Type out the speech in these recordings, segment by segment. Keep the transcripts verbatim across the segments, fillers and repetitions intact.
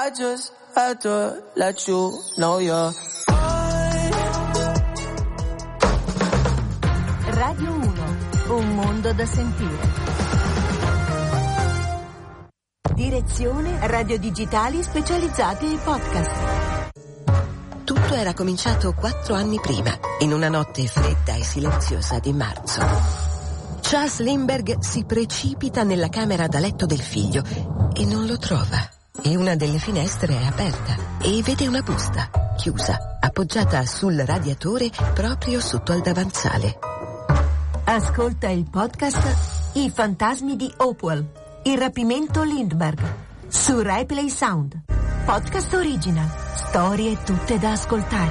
I just had to let you know you're Radio uno, un mondo da sentire. Direzione Radio Digitali specializzate in podcast. Tutto era cominciato quattro anni prima, in una notte fredda e silenziosa di marzo. Charles Lindbergh si precipita nella camera da letto del figlio e non lo trova. E una delle finestre è aperta e vede una busta, chiusa, appoggiata sul radiatore proprio sotto al davanzale. Ascolta il podcast I fantasmi di Hopewell, il rapimento Lindbergh, su RaiPlay Sound. Podcast original, storie tutte da ascoltare.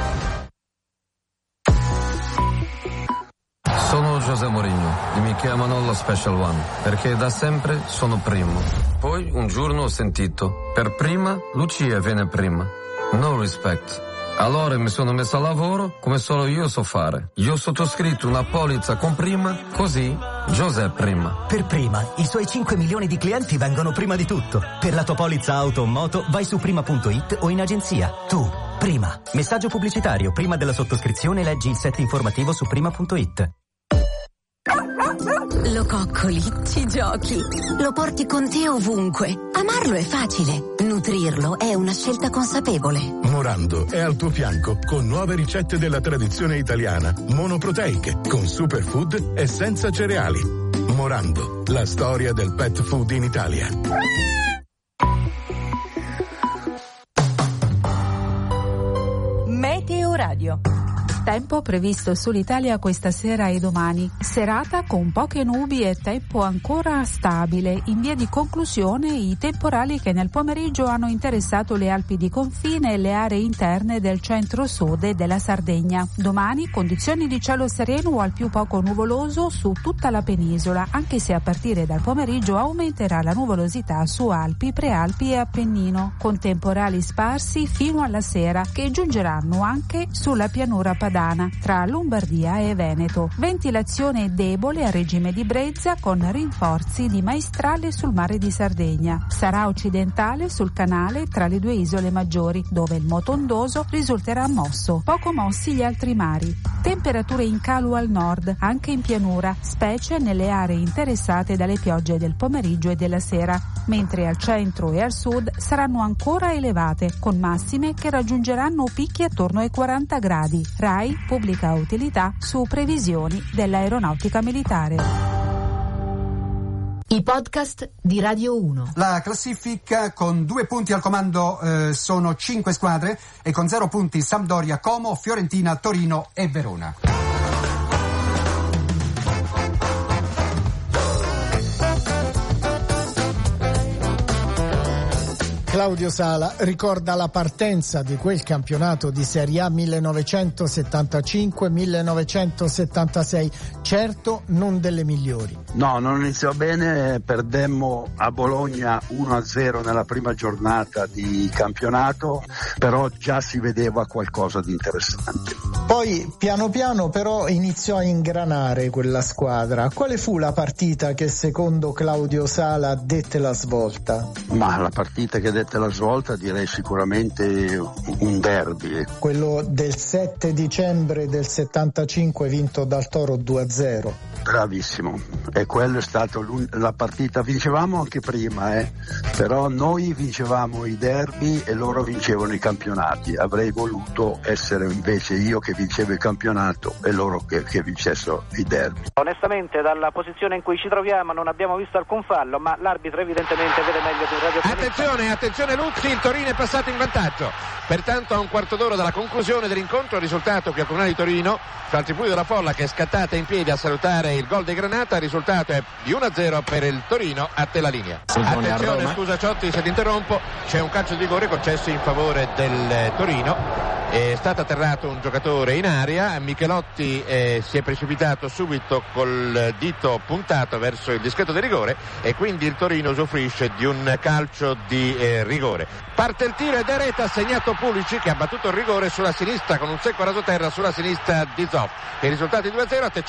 Sono José Mourinho e mi chiamano lo Special One, perché da sempre sono primo. Poi un giorno ho sentito, per prima Lucia viene prima. No respect. Allora mi sono messo a lavoro come solo io so fare. Io ho sottoscritto una polizza con prima, così José prima. Per prima, i suoi cinque milioni di clienti vengono prima di tutto. Per la tua polizza auto o moto vai su prima punto it o in agenzia. Tu, prima. Messaggio pubblicitario. Prima della sottoscrizione leggi il set informativo su prima punto it. Lo coccoli, ci giochi, lo porti con te ovunque. Amarlo è facile, nutrirlo è una scelta consapevole. Morando è al tuo fianco con nuove ricette della tradizione italiana, monoproteiche, con superfood e senza cereali. Morando, la storia del pet food in Italia. Meteo Radio. Tempo previsto sull'Italia questa sera e domani. Serata con poche nubi e tempo ancora stabile. In via di conclusione i temporali che nel pomeriggio hanno interessato le Alpi di confine e le aree interne del centro-sud e della Sardegna. Domani condizioni di cielo sereno o al più poco nuvoloso su tutta la penisola, anche se a partire dal pomeriggio aumenterà la nuvolosità su Alpi, Prealpi e Appennino, con temporali sparsi fino alla sera che giungeranno anche sulla pianura padana tra Lombardia e Veneto. Ventilazione debole a regime di brezza con rinforzi di maestrale sul mare di Sardegna. Sarà occidentale sul canale tra le due isole maggiori, dove il motondoso risulterà mosso. Poco mossi gli altri mari. Temperature in calo al nord, anche in pianura, specie nelle aree interessate dalle piogge del pomeriggio e della sera, mentre al centro e al sud saranno ancora elevate, con massime che raggiungeranno picchi attorno ai quaranta gradi. RAI pubblica utilità su previsioni dell'aeronautica militare. I podcast di Radio uno. La classifica con due punti al comando eh, sono cinque squadre e con zero punti Sampdoria, Como, Fiorentina, Torino e Verona. Claudio Sala ricorda la partenza di quel campionato di Serie A millenovecentosettantacinque millenovecentosettantasei, certo non delle migliori. No, non iniziò bene, perdemmo a Bologna uno a zero nella prima giornata di campionato, però già si vedeva qualcosa di interessante. Poi piano piano però iniziò a ingranare quella squadra. Quale fu la partita che secondo Claudio Sala dette la svolta? Ma la partita che dette la svolta direi sicuramente un derby. Quello del sette dicembre del settantacinque vinto dal Toro due a zero. Bravissimo, e quello è stato la partita, vincevamo anche prima, eh? Però noi vincevamo i derby e loro vincevano i campionati. Avrei voluto essere invece io che vincevo il campionato e loro che, che vincessero i derby. Onestamente dalla posizione in cui ci troviamo non abbiamo visto alcun fallo, ma l'arbitro evidentemente vede meglio di un radiofonista. Attenzione, attenzione Luzzi, il Torino è passato in vantaggio. Pertanto a un quarto d'ora dalla conclusione dell'incontro, il risultato qui al Comunale di Torino, fra il tripudio della folla che è scattata in piedi a salutare il gol di Granata, il risultato è di uno a zero per il Torino. A te la linea. Attenzione, scusa Ciotti se ti interrompo, c'è un calcio di rigore concesso in favore del Torino. È stato atterrato un giocatore in aria, Michelotti eh, si è precipitato subito col dito puntato verso il dischetto di rigore e quindi il Torino usufruisce di un calcio di eh, rigore. Parte il tiro ed è rete, ha segnato Pulisic che ha battuto il rigore sulla sinistra con un secco rasoterra sulla sinistra di Zoff. I risultati due a zero a te Ciotti.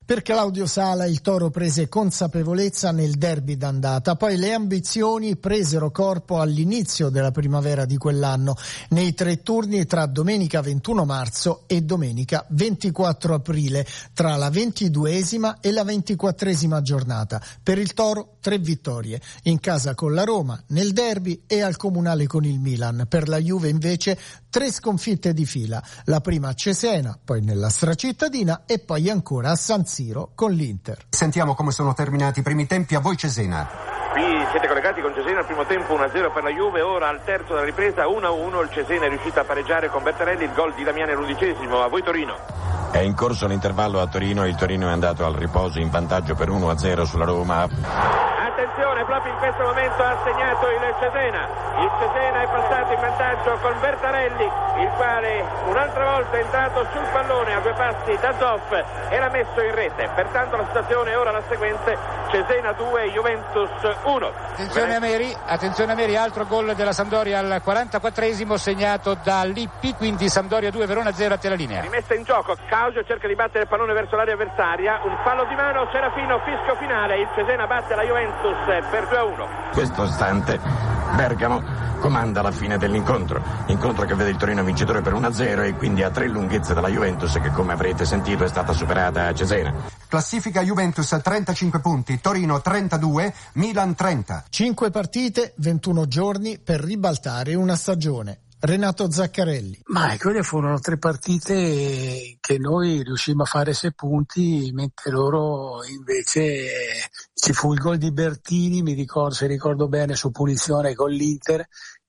Per Claudio Sala il Toro prese consapevolezza nel derby d'andata, poi le ambizioni presero corpo all'inizio della primavera di quell'anno, nei tre turni tra domenica ventuno marzo e domenica ventiquattro aprile, tra la ventiduesima e la ventiquattresima giornata. Per il Toro tre vittorie, in casa con la Roma, nel derby e al Comunale con il Milan. Per la Juve invece tre sconfitte di fila, la prima a Cesena, poi nella stracittadina e poi ancora a San Siro con l'Inter. Sentiamo come sono terminati i primi tempi a voi Cesena. Qui siete collegati con Cesena, al primo tempo uno a zero per la Juve, ora al terzo della ripresa uno a uno, il Cesena è riuscito a pareggiare con Bertarelli, il gol di Damiani all'undicesimo. A voi Torino. È in corso l'intervallo a Torino, il Torino è andato al riposo in vantaggio per uno a zero sulla Roma. Attenzione, proprio in questo momento ha segnato il Cesena. Il Cesena è passato in vantaggio con Bertarelli, il quale un'altra volta è entrato sul pallone a due passi da Zoff e l'ha messo in rete. Pertanto la situazione è ora la seguente: Cesena due, Juventus uno. Attenzione a Meri, attenzione a Meri, altro gol della Sampdoria al quarantaquattresimo segnato da Lippi, quindi Sampdoria due, Verona zero a te la linea. Rimessa in gioco, Causio cerca di battere il pallone verso l'area avversaria, un fallo di mano, Serafino, fischio finale, il Cesena batte la Juventus per due a uno. Questo istante Bergamo comanda la fine dell'incontro, incontro che vede il Torino vincitore per uno a zero e quindi a tre lunghezze dalla Juventus, che come avrete sentito è stata superata a Cesena. Classifica Juventus trentacinque punti, Torino trentadue, Milan trenta. Cinque partite, ventuno giorni per ribaltare una stagione. Renato Zaccarelli. Ma quelle furono tre partite che noi riuscimmo a fare sei punti, mentre loro invece ci fu il gol di Bertini, mi ricordo, se ricordo bene, su punizione con l'Inter.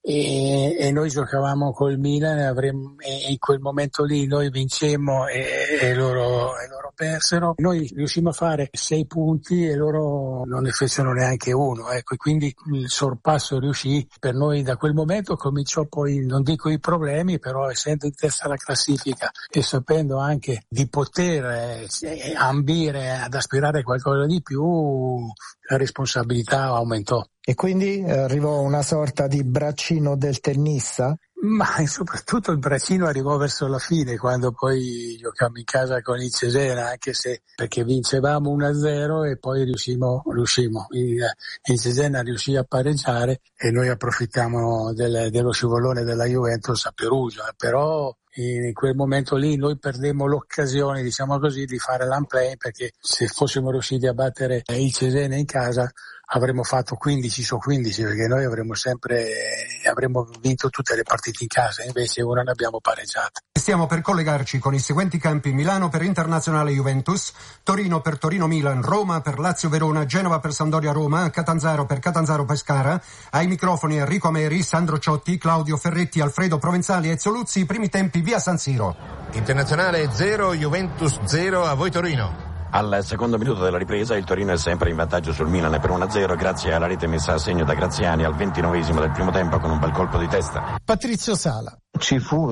E, e noi giocavamo col Milan e, avremmo, e in quel momento lì noi vincemmo e, e, loro, e loro persero. Noi riuscimmo a fare sei punti e loro non ne fecero neanche uno, ecco, quindi il sorpasso riuscì. Per noi da quel momento cominciò poi, non dico i problemi, però essendo in testa alla classifica e sapendo anche di poter eh, ambire ad aspirare a qualcosa di più, la responsabilità aumentò. E quindi arrivò una sorta di braccino del tennista? Ma soprattutto il braccino arrivò verso la fine, quando poi giocammo in casa con il Cesena, anche se perché vincevamo uno a zero e poi riuscimmo, riuscimmo. Il, il Cesena riuscì a pareggiare e noi approfittammo del, dello scivolone della Juventus a Perugia, però in quel momento lì noi perdemmo l'occasione, diciamo così, di fare l'unplay, perché se fossimo riusciti a battere il Cesena in casa avremmo fatto quindici su quindici, perché noi avremmo sempre avremmo vinto tutte le partite in casa, invece ora ne abbiamo pareggiate. Stiamo per collegarci con i seguenti campi: Milano per Internazionale Juventus, Torino per Torino Milan, Roma per Lazio Verona, Genova per Sampdoria Roma, Catanzaro per Catanzaro Pescara. Ai microfoni Enrico Ameri, Sandro Ciotti, Claudio Ferretti, Alfredo Provenzali e Ezio Luzzi. I primi tempi via San Siro. Internazionale zero, Juventus zero, a voi Torino. Al secondo minuto della ripresa il Torino è sempre in vantaggio sul Milan per uno a zero grazie alla rete messa a segno da Graziani al ventinovesimo del primo tempo con un bel colpo di testa. Patrizio Sala. Ci fu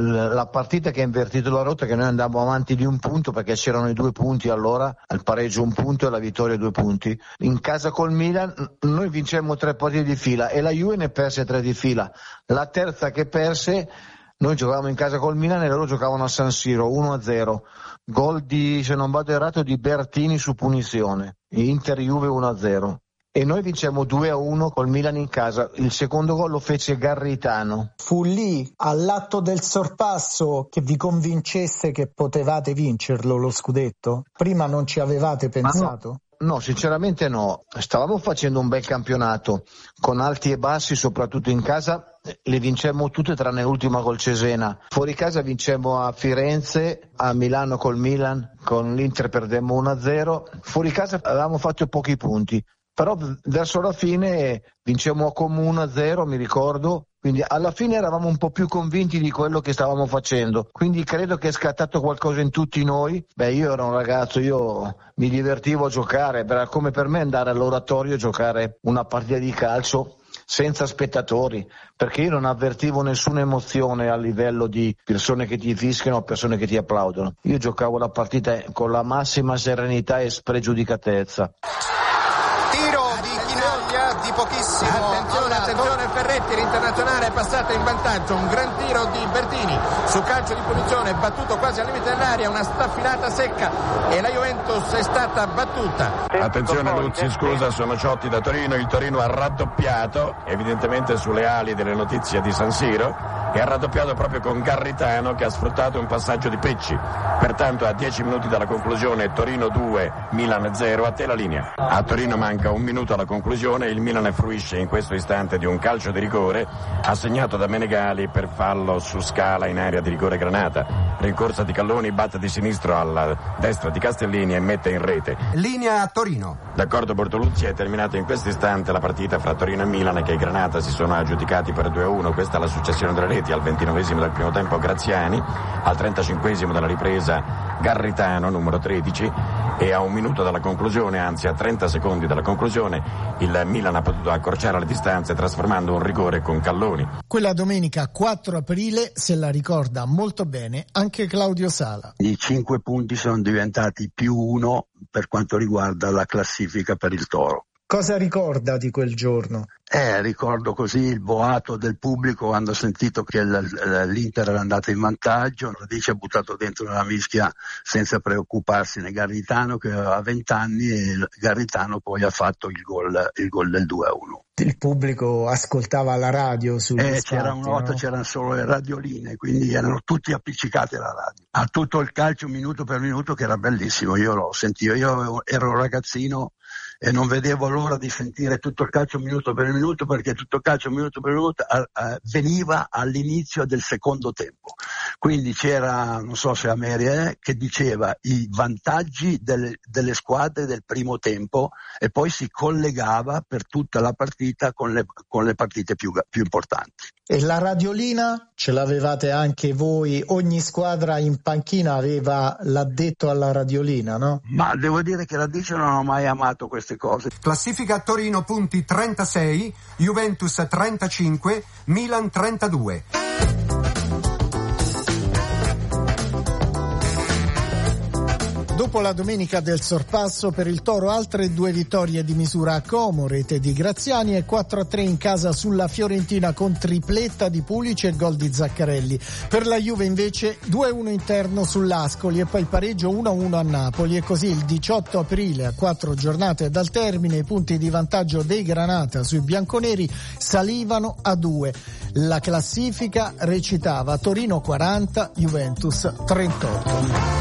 la partita che ha invertito la rotta, che noi andavamo avanti di un punto perché c'erano i due punti allora, al pareggio un punto e la vittoria due punti. In casa col Milan noi vincemmo tre partite di fila e la Juve ne perse tre di fila. La terza che perse, noi giocavamo in casa col Milan e loro giocavano a San Siro uno a zero. Gol di, se non vado errato, di Bertini su punizione. Inter Juve uno a zero. E noi vincemmo due a uno col Milan in casa. Il secondo gol lo fece Garritano. Fu lì, all'atto del sorpasso, che vi convincesse che potevate vincerlo lo scudetto? Prima non ci avevate pensato? No, no, sinceramente no. Stavamo facendo un bel campionato, con alti e bassi, soprattutto in casa. Le vincemmo tutte tranne l'ultima col Cesena. Fuori casa vincemmo a Firenze, a Milano col Milan, con l'Inter perdemmo uno a zero. Fuori casa avevamo fatto pochi punti, però verso la fine vincemmo a Como uno a zero, mi ricordo. Quindi alla fine eravamo un po' più convinti di quello che stavamo facendo, quindi credo che è scattato qualcosa in tutti noi. Beh, io ero un ragazzo, io mi divertivo a giocare, era come per me andare all'oratorio e giocare una partita di calcio senza spettatori, perché io non avvertivo nessuna emozione a livello di persone che ti fischiano o persone che ti applaudono. Io giocavo la partita con la massima serenità e spregiudicatezza. Tiro di Chinaglia di pochissimo. Attenzione, attenzione, Ferretti, l'internazionale è passato in vantaggio, un gran tiro di Bertini su calcio di punizione, battuto quasi al limite dell'area, una staffilata secca e la Juventus è stata battuta. Attenzione Luzzi, scusa, sono Ciotti da Torino, il Torino ha raddoppiato, evidentemente sulle ali delle notizie di San Siro, e ha raddoppiato proprio con Garritano che ha sfruttato un passaggio di Pecci. Pertanto a dieci minuti dalla conclusione Torino due, Milan zero, a te la linea. A Torino manca un minuto alla conclusione, il Milan fruisce in questo istante di un calcio di rigore assegnato da Menegali per fallo su Scala in area di rigore Granata. Rincorsa di Calloni, batte di sinistro alla destra di Castellini e mette in rete. Linea a Torino. D'accordo Bortoluzzi, è terminata in questo istante la partita fra Torino e Milan, che i Granata si sono aggiudicati per due a uno. Questa è la successione delle reti: al ventinovesimo del primo tempo Graziani, al trentacinquesimo della ripresa Garritano, numero tredici, e a un minuto dalla conclusione, anzi a trenta secondi dalla conclusione, il Milan ha potuto accorciare le distanze trasformando un rigore con Calloni. Quella domenica quattro aprile se la ricorda molto bene anche Claudio Sala. I cinque punti sono diventati più uno per quanto riguarda la classifica per il Toro. Cosa ricorda di quel giorno? Eh, ricordo così il boato del pubblico quando ho sentito che l'Inter era andata in vantaggio. Radice ha buttato dentro la mischia senza preoccuparsene Garritano, che aveva venti anni, e Garritano poi ha fatto il gol, il gol del due a uno. Il pubblico ascoltava la radio sugli eh, scatti, c'era una volta, no? C'erano solo le radioline, quindi erano tutti appiccicati alla radio. A tutto il calcio minuto per minuto, che era bellissimo. Io lo sentivo, io ero un ragazzino e non vedevo l'ora di sentire tutto il calcio minuto per minuto, perché tutto il calcio minuto per minuto uh, uh, veniva all'inizio del secondo tempo. Quindi c'era, non so se Amerie, che diceva i vantaggi delle, delle squadre del primo tempo, e poi si collegava per tutta la partita con le, con le partite più, più importanti. E la radiolina ce l'avevate anche voi? Ogni squadra in panchina aveva l'addetto alla radiolina, no? Ma devo dire che Radice non ho mai amato queste cose. Classifica a Torino, punti trentasei, Juventus trentacinque, Milan trentadue. Dopo la domenica del sorpasso per il Toro, altre due vittorie di misura a Como, rete di Graziani, e quattro a tre in casa sulla Fiorentina con tripletta di Pulic e gol di Zaccarelli. Per la Juve invece due a uno interno sull'Ascoli e poi pareggio uno a uno a Napoli, e così il diciotto aprile, a quattro giornate dal termine, i punti di vantaggio dei Granata sui bianconeri salivano a due. La classifica recitava Torino quaranta, Juventus trentotto.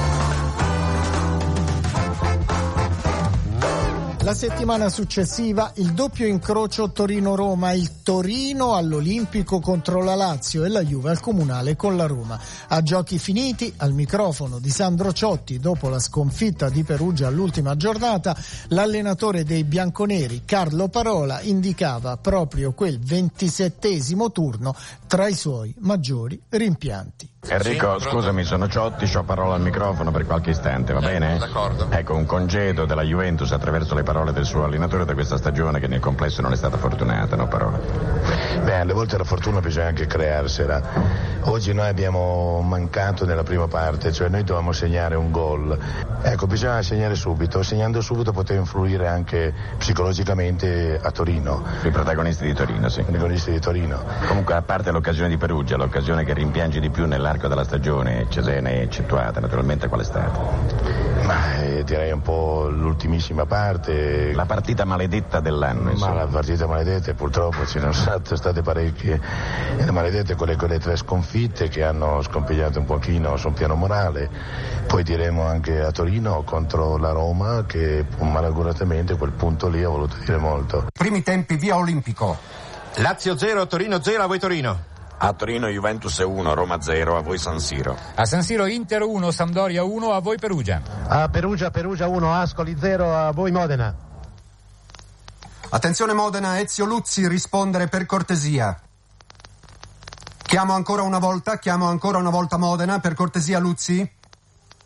La settimana successiva il doppio incrocio Torino-Roma, il Torino all'Olimpico contro la Lazio e la Juve al Comunale con la Roma. A giochi finiti, al microfono di Sandro Ciotti, dopo la sconfitta di Perugia all'ultima giornata, l'allenatore dei bianconeri Carlo Parola indicava proprio quel ventisettesimo turno tra i suoi maggiori rimpianti. Enrico, sì, scusami, sono Ciotti, c'ho parola al microfono per qualche istante, va eh, bene? D'accordo. Ecco, un congedo della Juventus attraverso le parole del suo allenatore da questa stagione, che nel complesso non è stata fortunata, no Parola? Beh, alle volte la fortuna bisogna anche crearsela. Oggi noi abbiamo mancato nella prima parte, cioè noi dovevamo segnare un gol. Ecco, bisogna segnare subito, segnando subito poteva influire anche psicologicamente a Torino. I protagonisti di Torino, sì. I protagonisti di Torino. Comunque, a parte l'occasione di Perugia, l'occasione che rimpiangi di più nell'arco della stagione, Cesena è eccettuata, naturalmente, qual è stata? Ma eh, direi un po' l'ultimissima parte. La partita maledetta dell'anno, insomma. Ma la partita maledetta, purtroppo ci sono state, state parecchie maledette, quelle, quelle tre sconfitte che hanno scompigliato un pochino sul piano morale. Poi diremo anche a Torino contro la Roma, che malauguratamente quel punto lì ha voluto dire molto. Primi tempi via Olimpico. Lazio zero, Torino zero, a voi Torino. A Torino Juventus uno, Roma zero, a voi San Siro. A San Siro Inter uno, Sampdoria uno, a voi Perugia. A Perugia, Perugia uno, Ascoli zero, a voi Modena. Attenzione Modena, Ezio Luzzi, rispondere per cortesia. Chiamo ancora una volta, chiamo ancora una volta Modena, per cortesia Luzzi.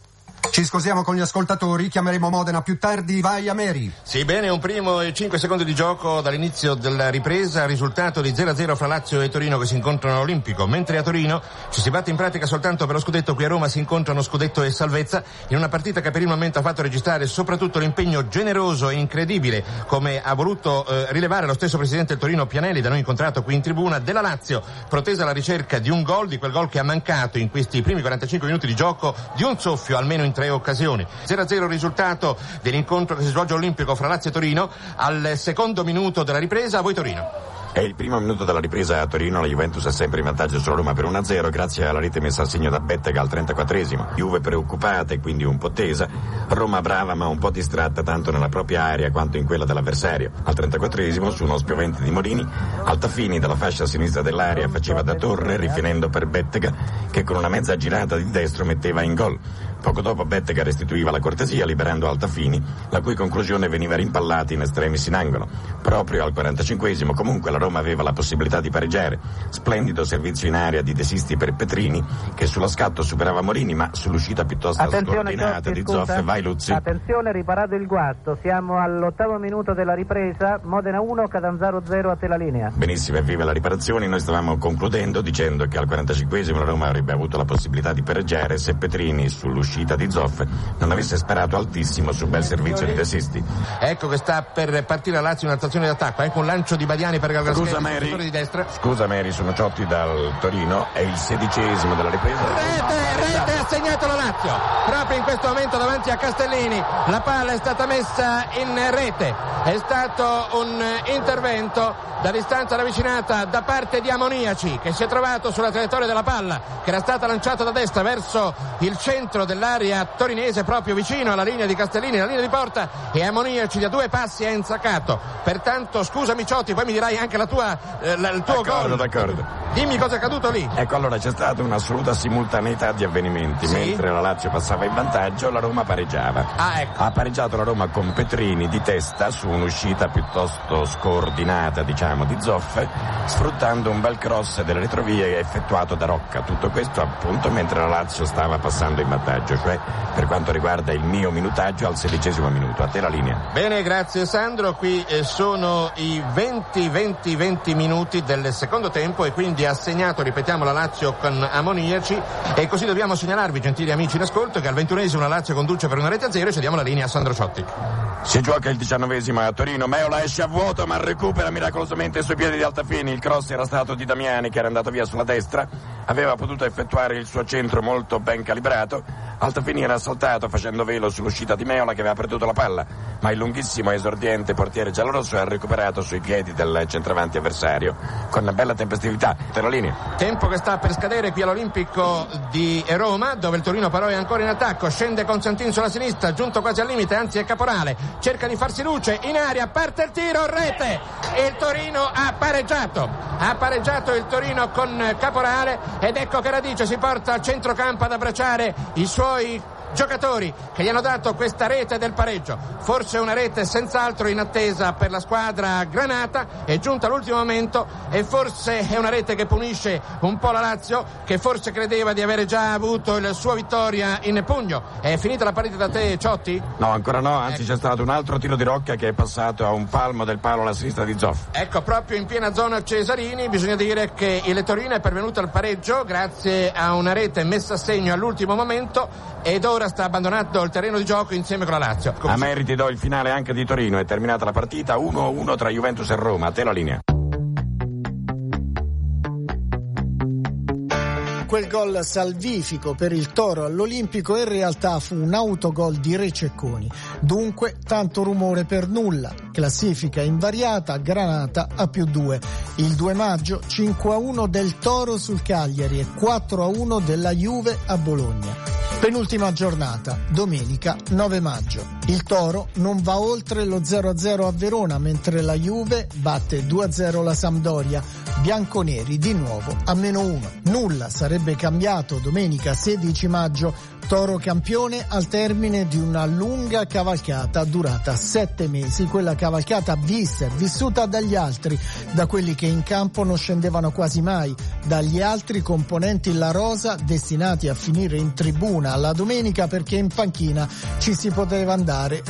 Ci scusiamo con gli ascoltatori, chiameremo Modena più tardi. Vai Ameri. Sì, bene, un primo e cinque secondi di gioco dall'inizio della ripresa, risultato di zero a zero fra Lazio e Torino che si incontrano all'Olimpico, mentre a Torino ci si batte in pratica soltanto per lo scudetto. Qui a Roma si incontrano scudetto e salvezza in una partita che per il momento ha fatto registrare soprattutto l'impegno generoso e incredibile, come ha voluto eh, rilevare lo stesso presidente del Torino Pianelli, da noi incontrato qui in tribuna, della Lazio, protesa alla ricerca di un gol, di quel gol che ha mancato in questi primi quarantacinque minuti di gioco, di un soffio almeno in tre occasioni. zero a zero il risultato dell'incontro che si svolge all'Olimpico fra Lazio e Torino. Al secondo minuto della ripresa, a voi Torino. È il primo minuto della ripresa a Torino, la Juventus è sempre in vantaggio sulla Roma per uno a zero grazie alla rete messa a segno da Bettega al trentaquattresimo. Juve preoccupata e quindi un po' tesa, Roma brava ma un po' distratta tanto nella propria area quanto in quella dell'avversario. Al trentaquattresimo, su uno spiovente di Morini, Altafini dalla fascia sinistra dell'area faceva da torre rifinendo per Bettega che con una mezza girata di destro metteva in gol. Poco dopo Bettega restituiva la cortesia liberando Altafini, la cui conclusione veniva rimpallata in estremis in angolo. Proprio al quarantacinquesimo comunque la Roma aveva la possibilità di pareggiare. Splendido servizio in area di De Sisti per Petrini, che sullo scatto superava Morini, ma sull'uscita piuttosto Attenzione, scordinata Giorgi, di scusa. Zoff. Vai Luzzi. Attenzione, riparato il guasto. Siamo all'ottavo minuto della ripresa. Modena uno, Catanzaro zero, a te la linea. Benissimo, evviva la riparazione. Noi stavamo concludendo dicendo che al quarantacinquesimo la Roma avrebbe avuto la possibilità di pareggiare se Petrini sull'uscita di Zoff non avesse sparato altissimo sul bel servizio di De Sisti. Ecco che sta per partire la Lazio in un'azione d'attacco, ecco un lancio di Badiani per Galgaschetti. Scusa Mary, di destra. Scusa Mary, sono Ciotti dal Torino, è il sedicesimo della ripresa. Rete, rete, ha segnato la Lazio, proprio in questo momento davanti a Castellini, la palla è stata messa in rete, è stato un intervento da distanza ravvicinata da parte di Amoniaci, che si è trovato sulla traiettoria della palla, che era stata lanciata da destra verso il centro dell'area torinese, proprio vicino alla linea di Castellini, la linea di porta, e Amoniaci da due passi ha insaccato. Pertanto scusami Ciotti, poi mi dirai anche la tua, eh, la, il tuo d'accordo, gol. D'accordo. Dimmi cosa è accaduto lì. Ecco, allora c'è stata un'assoluta simultaneità di avvenimenti. Sì? Mentre la Lazio passava in vantaggio, la Roma pareggiava. Ah, ecco. Ha pareggiato la Roma con Petrini di testa su un'uscita piuttosto scordinata, diciamo, di Zoff, sfruttando un bel cross delle retrovie effettuato da Rocca. Tutto questo appunto mentre la Lazio stava passando in vantaggio, cioè per quanto riguarda il mio minutaggio al sedicesimo minuto. A te la linea. Bene, grazie Sandro. Qui eh, sono i venti venti venti minuti del secondo tempo e quindi ha segnato, ripetiamo, la Lazio con Amoniaci, e così dobbiamo segnalarvi, gentili amici in ascolto, che al ventunesimo la Lazio conduce per una rete a zero e cediamo la linea a Sandro Ciotti. Si gioca il diciannovesimo a Torino, Meola esce a vuoto ma recupera miracolosamente sui piedi di Altafini. Il cross era stato di Damiani che era andato via sulla destra, aveva potuto effettuare il suo centro molto ben calibrato. Altafini era saltato facendo velo sull'uscita di Meola che aveva perduto la palla, ma il lunghissimo esordiente portiere giallorosso ha recuperato sui piedi del centravanti avversario con bella tempestività. Per la linea. Tempo che sta per scadere qui all'Olimpico di Roma, dove il Torino però è ancora in attacco. Scende Constantin sulla sinistra, giunto quasi al limite, anzi è Caporale, cerca di farsi luce in aria, parte il tiro, rete, e il Torino ha pareggiato ha pareggiato il Torino con Caporale, ed ecco che Radice si porta al centrocampo ad abbracciare i suoi giocatori che gli hanno dato questa rete del pareggio. Forse una rete senz'altro in attesa per la squadra granata, è giunta all'ultimo momento, e forse è una rete che punisce un po' la Lazio, che forse credeva di avere già avuto la sua vittoria in pugno. È finita la partita da te, Ciotti? No, ancora no, anzi ecco. C'è stato un altro tiro di Rocca che è passato a un palmo del palo alla sinistra di Zoff. Ecco, proprio in piena zona Cesarini. Bisogna dire che il Torino è pervenuto al pareggio grazie a una rete messa a segno all'ultimo momento, ed ora sta abbandonando il terreno di gioco insieme con la Lazio. A meriti do il finale anche di Torino, è terminata la partita uno a uno tra Juventus e Roma. A te la linea. Quel gol salvifico per il Toro all'Olimpico in realtà fu un autogol di Rececconi. Dunque tanto rumore per nulla. Classifica invariata, Granata a più due. Il due maggio cinque a uno del Toro sul Cagliari e quattro a uno della Juve a Bologna. Penultima giornata, domenica nove maggio. Il Toro non va oltre lo zero a zero a Verona, mentre la Juve batte due a zero la Sampdoria. Bianconeri di nuovo a meno uno. Nulla sarebbe cambiato domenica sedici maggio. Toro campione al termine di una lunga cavalcata durata sette mesi, quella cavalcata vista e vissuta dagli altri, da quelli che in campo non scendevano quasi mai, dagli altri componenti la rosa destinati a finire in tribuna la domenica perché in panchina ci si poteva andare